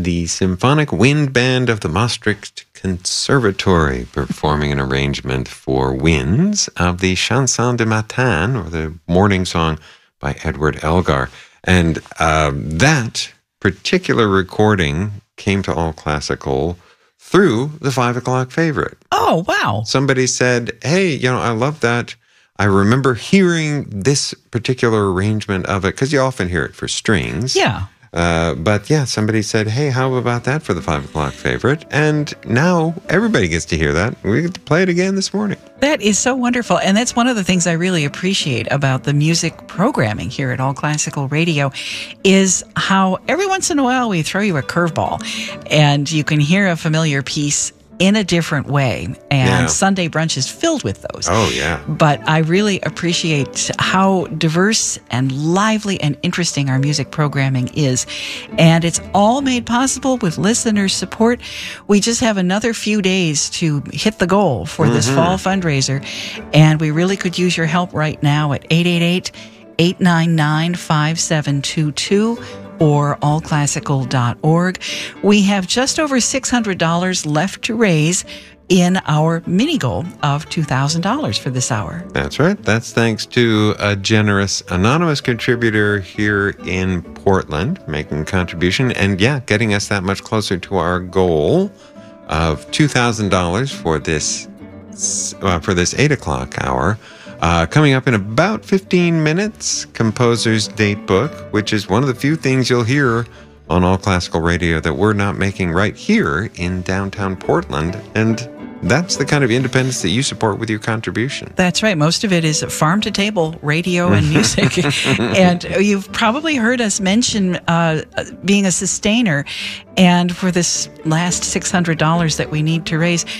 the Symphonic Wind Band of the Maastricht Conservatory performing an arrangement for winds of the Chanson de Matin, or the morning song by Edward Elgar. And that particular recording came to All Classical through the 5 o'clock favorite. Oh, wow. Somebody said, hey, I love that. I remember hearing this particular arrangement of it, because you often hear it for strings. Yeah. But yeah, somebody said, hey, how about that for the 5 o'clock favorite? And now everybody gets to hear that. We get to play it again this morning. That is so wonderful. And that's one of the things I really appreciate about the music programming here at All Classical Radio is how every once in a while we throw you a curveball and you can hear a familiar piece in a different way. And Sunday Brunch is filled with those. Oh, yeah. But I really appreciate how diverse and lively and interesting our music programming is. And it's all made possible with listener support. We just have another few days to hit the goal for this fall fundraiser. And we really could use your help right now at 888-899-5722. or allclassical.org. We have just over $600 left to raise in our mini goal of $2,000 for this hour. That's right. That's thanks to a generous anonymous contributor here in Portland making a contribution and, getting us that much closer to our goal of $2,000 for this 8 o'clock hour. Coming up in about 15 minutes, Composer's Date Book, which is one of the few things you'll hear on All Classical Radio that we're not making right here in downtown Portland. And that's the kind of independence that you support with your contribution. That's right. Most of it is farm-to-table radio and music. And you've probably heard us mention being a sustainer. And for this last $600 that we need to raise,